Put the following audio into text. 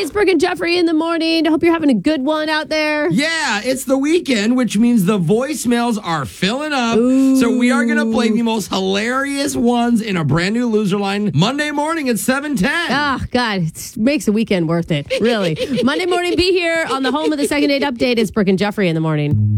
It's Brooke and Jeffrey in the morning. Hope you're having a good one out there. Yeah, it's the weekend, which means the voicemails are filling up. Ooh. So we are going to play the most hilarious ones in a brand new loser line Monday morning at 7:10. Oh, God, it makes the weekend worth it, really. Monday morning, be here on the home of the second date update. It's Brooke and Jeffrey in the morning.